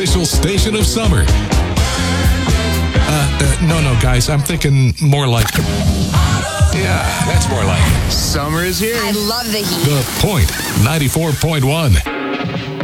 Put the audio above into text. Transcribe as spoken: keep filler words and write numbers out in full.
official station of summer. Uh, uh, no, no, guys, I'm thinking more like... Yeah, that's more like... Summer is here. I love the heat. The Point ninety-four point one.